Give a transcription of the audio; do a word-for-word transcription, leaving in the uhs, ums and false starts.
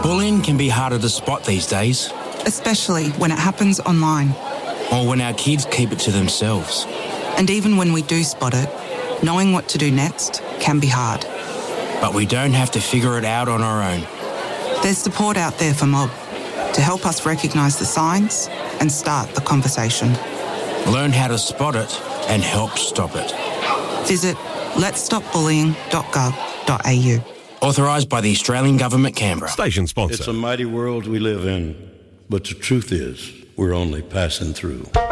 Bullying can be harder to spot these days. Especially when it happens online. Or when our kids keep it to themselves. And even when we do spot it, knowing what to do next can be hard. But we don't have to figure it out on our own. There's support out there for Mob to help us recognise the signs and start the conversation. Learn how to spot it and help stop it. Visit lets stop bullying dot gov dot a u. Authorised by the Australian Government, Canberra. Station sponsor. It's a mighty world we live in, but the truth is, we're only passing through.